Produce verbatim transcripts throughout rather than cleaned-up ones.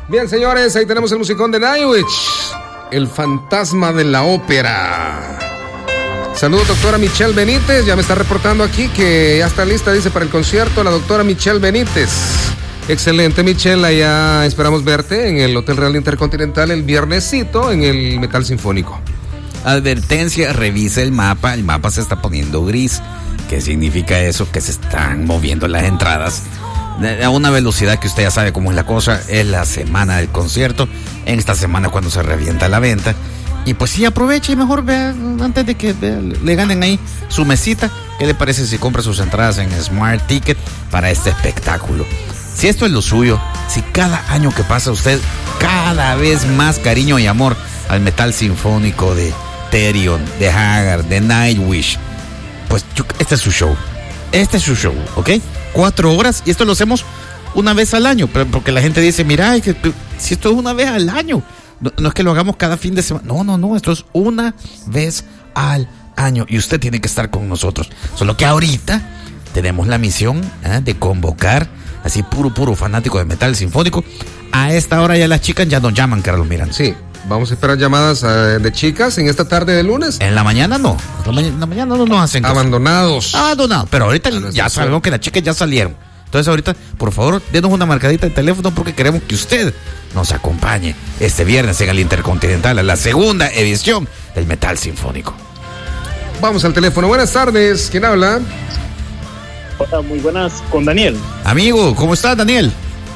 Bien, señores, ahí tenemos el musicón de Nightwish, el fantasma de la ópera. Saludos, doctora Michelle Benítez. Ya me está reportando aquí que ya está lista, dice, para el concierto la doctora Michelle Benítez. Excelente, Michelle. Allá esperamos verte en el Hotel Real Intercontinental el viernesito en el Metal Sinfónico. Advertencia, revise el mapa. El mapa se está poniendo gris. ¿Qué significa eso? Que se están moviendo las entradas a una velocidad que usted ya sabe cómo es la cosa. Es la semana del concierto. En esta semana cuando se revienta la venta. Y pues sí, aproveche y mejor vea, antes de que vea, le ganen ahí su mesita. ¿Qué le parece si compra sus entradas en Smart Ticket para este espectáculo? Si esto es lo suyo, si cada año que pasa usted cada vez más cariño y amor al metal sinfónico de Therion, de Haggard, de Nightwish, pues yo, este es su show. Este es su show, ¿ok? Cuatro horas, y esto lo hacemos una vez al año, pero porque la gente dice, mira, que, que, si esto es una vez al año, no, no es que lo hagamos cada fin de semana, no, no, no, esto es una vez al año, y usted tiene que estar con nosotros. Solo que ahorita tenemos la misión ¿eh? de convocar, así puro, puro fanático de metal sinfónico. A esta hora ya las chicas ya nos llaman, Carlos Miranda. Sí. Vamos a esperar llamadas uh, de chicas en esta tarde de lunes. En la mañana no. En la, ma- en la mañana no nos hacen caso. Abandonados. Abandonados. Pero ahorita ya sabemos que las chicas ya salieron. Entonces ahorita, por favor, denos una marcadita de teléfono porque queremos que usted nos acompañe este viernes en el Intercontinental a la segunda edición del Metal Sinfónico. Vamos al teléfono. Buenas tardes. ¿Quién habla? Hola, muy buenas, con Daniel. Amigo, ¿cómo estás, Daniel?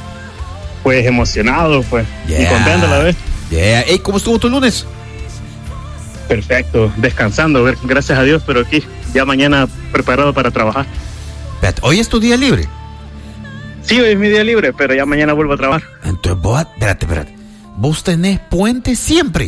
Pues emocionado, pues. Yeah. Y contento a la vez. Yeah. Hey, ¿cómo estuvo tu lunes? Perfecto, descansando, gracias a Dios, pero aquí ya mañana preparado para trabajar. Espérate, ¿hoy es tu día libre? Sí, hoy es mi día libre, pero ya mañana vuelvo a trabajar. Entonces vos, espérate, espérate. ¿Vos tenés puente siempre?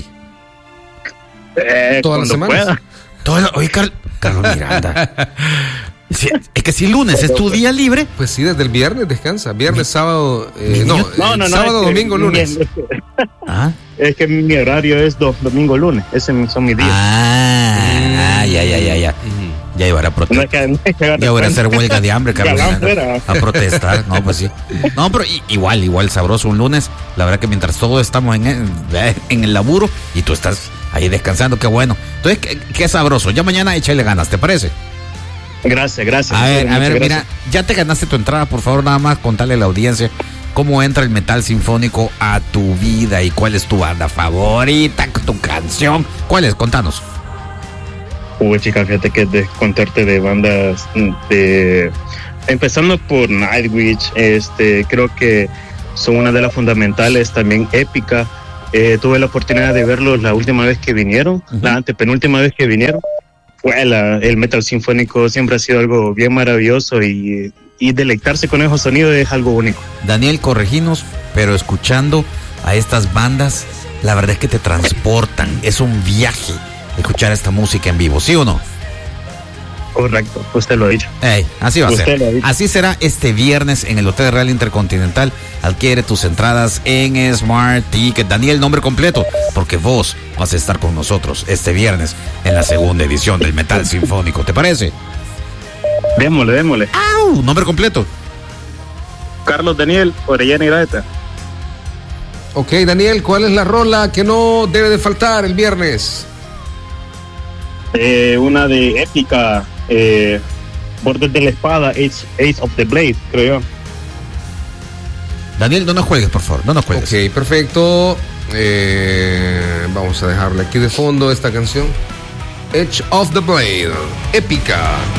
Eh, Todas las semanas. pueda. Toda la, oye, Carl, Carlos Miranda. Si, es que si lunes es tu día libre. Pues sí, desde el viernes descansa. Viernes, sábado, eh, Mi- no, No, no, no. sábado, es que domingo, mi- lunes. Es que, ¿Ah? es que mi horario es do, domingo, lunes. Esos son mis días. Ah, ah, ya, ya, ya, ya. Ya iba a No es protestar. que, no es que agarre Ya voy a hacer cuenta. huelga de hambre, Carlos. Galán Miranda, fuera. a protestar. No, pues sí. No, pero i- igual, igual sabroso un lunes. La verdad que mientras todos estamos en el, en el laburo y tú estás ahí descansando, qué bueno. Entonces, qué, qué sabroso. Ya mañana échale ganas, ¿te parece? Gracias, gracias. A ver, a Muchas ver, gracias. mira, ya te ganaste tu entrada, por favor, nada más contarle a la audiencia cómo entra el metal sinfónico a tu vida y cuál es tu banda favorita, tu canción. ¿Cuál es? Contanos. Uy, chica, fíjate que de contarte de bandas de... Empezando por Nightwish, este, creo que son una de las fundamentales, también épica. Eh, tuve la oportunidad de verlos la última vez que vinieron, Uh-huh. la antepenúltima vez que vinieron. Fue la- el metal sinfónico siempre ha sido algo bien maravilloso y, y deleitarse con esos sonidos es algo único. Daniel, correginos, pero escuchando a estas bandas, la verdad es que te transportan. Es un viaje escuchar esta música en vivo, ¿sí o no? Correcto, usted lo ha dicho. Ey, así va a Usted lo ha ser. dicho. Así será este viernes en el Hotel Real Intercontinental. Adquiere tus entradas en Smart Ticket. Daniel, nombre completo, porque vos vas a estar con nosotros este viernes en la segunda edición del Metal Sinfónico. ¿Te parece? Démosle, démosle. ¡Au! Nombre completo. Carlos Daniel Orellana Iraeta. Ok, Daniel, ¿cuál es la rola que no debe de faltar el viernes? Eh, una de épica, eh, Bordes de la Espada, Ace, Ace of the Blade, creo yo. Daniel, no nos cuelgues, por favor, no nos cuelgues. Ok, perfecto. Eh, vamos a dejarle aquí de fondo esta canción. Edge of the Blade, épica.